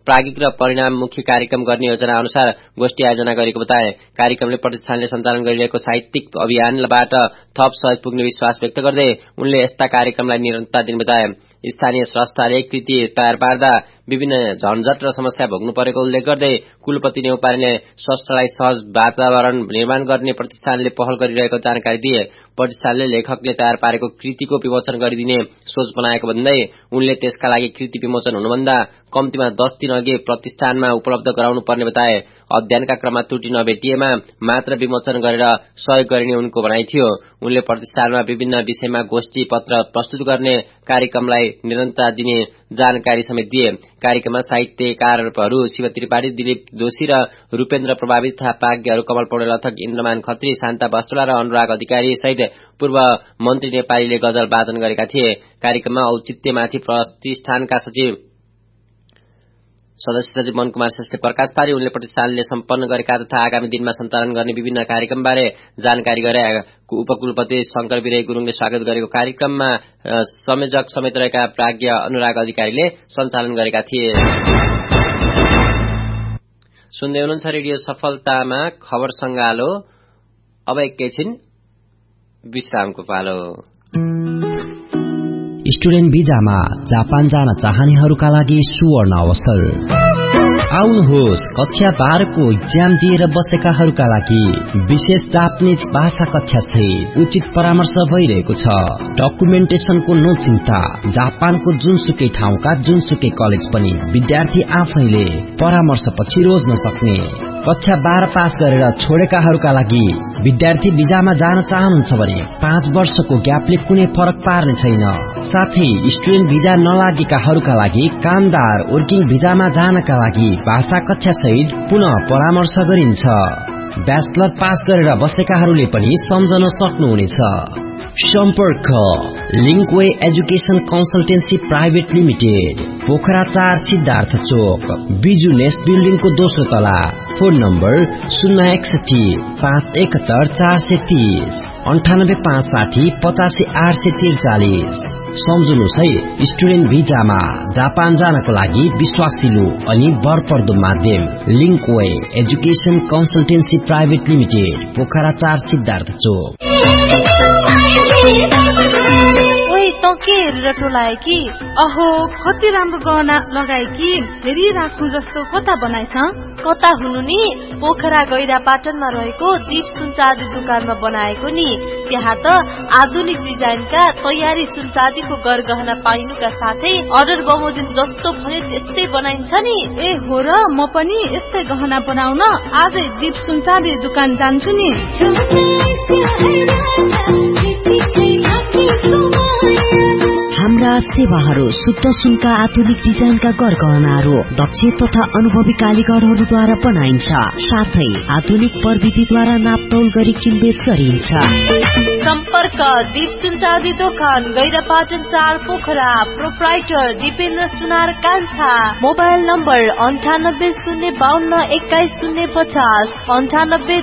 प्राज्ञिक र परिणाममुखी कार्यक्रम गर्ने योजना अनुसार गोष्ठी आयोजना गरेको बताए। कार्यक्रमले प्रतिष्ठानले सञ्चालन गरिरहेको साहित्यिक अभियानबाट थप सहयोग पुग्ने विश्वास व्यक्त गर्दै उनले यस्ता कार्यक्रमलाई निरन्तरता दिने बताए। स्थानीय स्रष्टाले कृति तयार पार्दा विभिन्न झन्झट र समस्या भोग्नु परेको उल्लेख गर्दै कुलपति नेउपानेले स्रष्टालाई सहज वातावरण निर्माण गर्ने प्रतिष्ठानले पहल गरिरहेको जानकारी दिए। प्रतिष्ठानले लेखकले तयार पारेको कृतिको विमोचन गरिदिने सोच बनाएको भन्दै उनले त्यसका लागि कृति विमोचन हुनुभन्दा कम्तीमा 10 दिन अघि प्रतिष्ठानमा उपलब्ध गराउनु पर्ने बताए। अध्ययनका क्रममा त्रुटि नभेटिएमा मात्र विमोचन गरेर सहयोग गरिने उनको भनाइ थियो। उनले प्रतिष्ठानमा विभिन्न विषयमा गोष्ठी पत्र प्रस्तुत गर्ने कार्यक्रमलाई निरन्तरता दिने जानकारी समेत दिए। कार्यक्रममा साहित्यकारहरू शिव त्रिपाठी, दिलीप जोशी र रूपेन्द्र प्रभावित थापाज्ञहरू कमल पौडेल, अथक इन्द्रमान खत्री, शान्ता बस्तुला र अनुराग अधिकारी सहित पूर्व मन्त्री नेपालीले गजल वाचन गरेका थिए। कार्यक्रममा औचित्यमाथि प्रतिष्ठानका सदस्य सचिव मन कुमार श्रेष्ठले प्रकाश पारी उनले प्रतिष्ठानले सम्पन्न गरेका तथा आगामी दिनमा सञ्चालन गर्ने विभिन्न कार्यक्रमबारे जानकारी गरे। उपकुलपति शंकर विरय गुरुङले स्वागत गरेको कार्यक्रममा संयोजक समेत रहेका प्राज्ञ अनुराग अधिकारीले सञ्चालन गरेका थिए। सुन्दै हुनुहुन्छ रेडियो सफलतामा खबर संगालो। अब एकैछिन विश्रामको पालो। स्टुडेन्ट भिजामा जापान जान चाहनेहरूका लागि सुवर्ण अवसर। आउनुहोस्, कक्षा 12 को इक्जाम दिएर बसेकाहरूका लागि विशेष जापानिज भाषा कक्षा चाहिँ उचित परामर्श भइरहेको छ। डकुमेन्टेसनको नो चिन्ता। जापानको जुनसुकै ठाउँका जुनसुकै कलेज पनि विद्यार्थी आफैले परामर्श पछि रोज्न सक्ने। कक्षा 12 पास गरेर छोडेकाहरूका लागि विद्यार्थी भिजामा जान चाहनुहुन्छ भने 5 वर्षको ग्यापले कुनै फरक पार्ने छैन। साथै स्टुडेन्ट भिजा नलागेकाहरूका लागि कामदार वर्किङ भिजामा जानका लागि भाषा कक्षा सहित पुनः परामर्श गरिन्छ। ब्याचलर पास गरेर बसेकाहरूले पनि सम्झन सक्नुहुनेछ। सम्पर्क लिङ्कवे education consultancy private limited, Pokhara 4 Siddhartha चोक, बिजु नेस्ट बिल्डिङको दोस्रो तला। Phone number 061-571-430, 98-560-85-843। सम्झनुहोस् है, स्टुडेन्ट भिजामा जापान जानको लागि विश्वासिलो अनि भरपर्दो माध्यम लिङ्कवे education consultancy private limited, Pokhara 4 Siddhartha चोक। त के हेरेर टोलाए कि? अहो, कति राम्रो गहना लगाए कि। फेरि राख्नु जस्तो कता बनाएछ? कता हुनु नि, पोखरा गैरा पाटनमा रहेको दीप सुनचाँदी दुकानमा बनाएको नि। त्यहाँ त आधुनिक डिजाइनका तयारी सुनचाँदीको गरगहना पाइनुका साथै अर्डर बमोजिम जस्तो भने त्यस्तै बनाइन्छ नि। ए हो र, म पनि यस्तै गहना बनाउन आजै दीप सुनचाँदी दुकान जान्छु नि। हाम्रा सेवाहरू शुद्ध सुनका आधुनिक डिजाइनका गरगहनाहरू दक्ष तथा अनुभवी कारीगरहरूद्वारा बनाइन्छ। साथै आधुनिक प्रविधिद्वारा नापतौल गरी किनबेच गरिन्छ। सम्पर्क दीप सुनचाँदी दोकान, गैरापाटन 4 पोखरा। प्रोप्राइटर दिपेन्द्र सुनार कान्छा। Mobile number 98 052 21 050, 98